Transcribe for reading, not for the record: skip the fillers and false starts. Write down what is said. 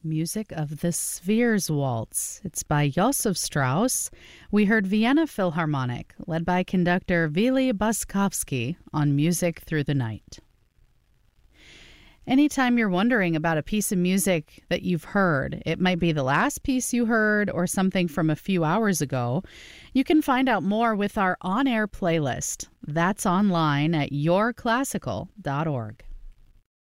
Music of the Spheres Waltz. It's by Josef Strauss. We heard Vienna Philharmonic, led by conductor Vili Boskovsky, on Music Through the Night. Anytime you're wondering about a piece of music that you've heard, it might be the last piece you heard or something from a few hours ago, you can find out more with our on-air playlist. That's online at yourclassical.org.